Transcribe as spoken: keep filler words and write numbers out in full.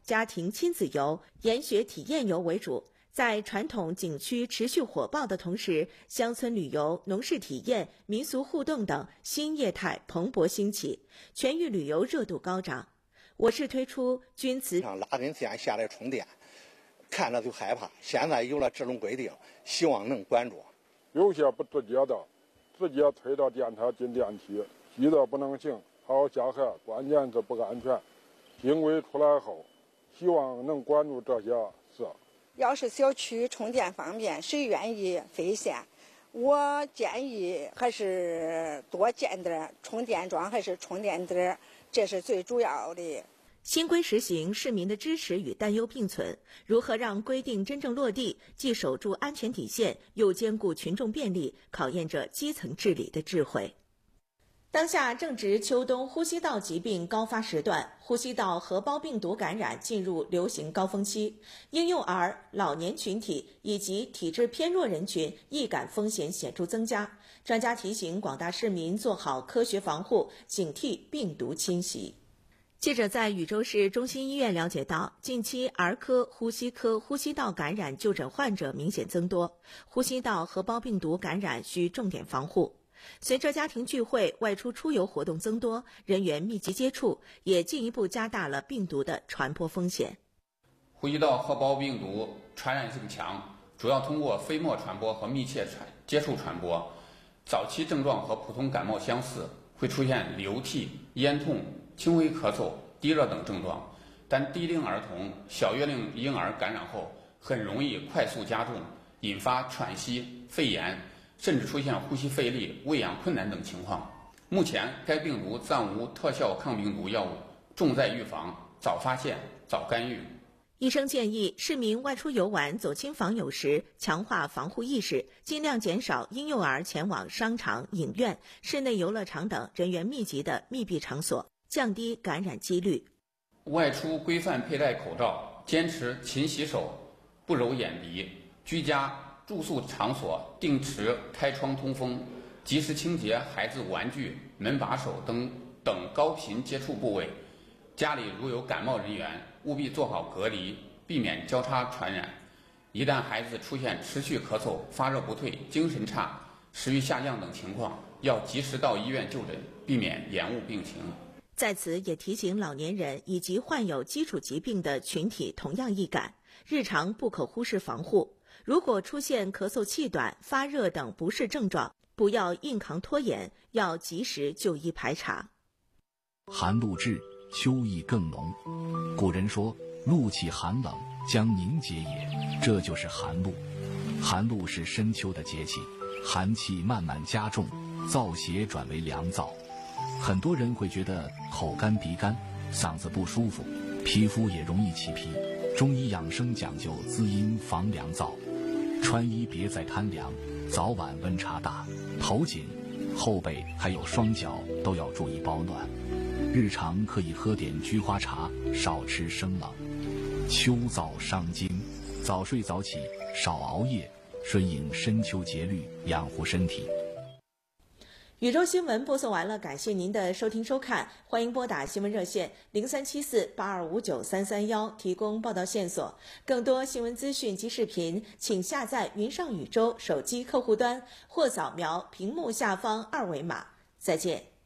家庭亲子游、研学体验游为主。在传统景区持续火爆的同时，乡村旅游、农事体验、民俗互动等新业态蓬勃兴起，全域旅游热度高涨。我市推出军祠上拉根线下来充电，看着就害怕。现在有了这种规定，希望能关注。 有些不直接的，直接推到电台进电梯，急得不能行，还要下海，关键是不安全。新规出来后，希望能关注这些事。 要是小区充电方便，谁愿意费线？我建议还是多建点充电桩，还是充电点，这是最主要的。 新规实行，市民的支持与担忧并存，如何让规定真正落地，既守住安全底线，又兼顾群众便利，考验着基层治理的智慧。当下正值秋冬呼吸道疾病高发时段，呼吸道合胞病毒感染进入流行高峰期，婴幼儿、老年群体以及体质偏弱人群易感风险显著增加。专家提醒广大市民做好科学防护，警惕病毒侵袭。记者在禹州市中心医院了解到，近期儿科、呼吸科呼吸道感染就诊患者明显增多，呼吸道合胞病毒感染需重点防护。随着家庭聚会、外出出游活动增多，人员密集接触也进一步加大了病毒的传播风险。 呼吸道合胞病毒传染性强，主要通过飞沫传播和密切传接触传播。早期症状和普通感冒相似，会出现流涕、咽痛、轻微咳嗽、低热等症状，但低龄儿童、小月龄婴儿感染后很容易快速加重，引发喘息、肺炎，甚至出现呼吸费力、喂养困难等情况。目前该病毒暂无特效抗病毒药物，重在预防，早发现早干预。 医生建议市民外出游玩、走亲访友时强化防护意识，尽量减少婴幼儿前往商场、影院、室内游乐场等人员密集的密闭场所，降低感染几率。 外出规范佩戴口罩，坚持勤洗手、不揉眼鼻，居家住宿场所定时开窗通风，及时清洁孩子玩具、门把手等等高频接触部位。家里如有感冒人员，务必做好隔离，避免交叉传染。一旦孩子出现持续咳嗽、发热不退、精神差、食欲下降等情况，要及时到医院就诊，避免延误病情。 在此也提醒老年人以及患有基础疾病的群体同样易感，日常不可忽视防护。如果出现咳嗽、气短、发热等不适症状，不要硬扛拖延，要及时就医排查。 寒露至，秋意更浓。古人说，露气寒冷，将凝结也，这就是寒露。寒露是深秋的节气，寒气慢慢加重，燥邪转为凉燥。很多人会觉得口干鼻干，嗓子不舒服，皮肤也容易起皮。中医养生讲究滋阴防凉燥，穿衣别再贪凉，早晚温差大，头颈、后背还有双脚都要注意保暖。日常可以喝点菊花茶，少吃生冷。秋燥伤筋，早睡早起，少熬夜，顺应深秋节律，养护身体。 禹州新闻播送完了，感谢您的收听收看，欢迎拨打新闻热线零三七四八二五九三三幺提供报道线索。更多新闻资讯及视频，请下载云上禹州手机客户端或扫描屏幕下方二维码。再见。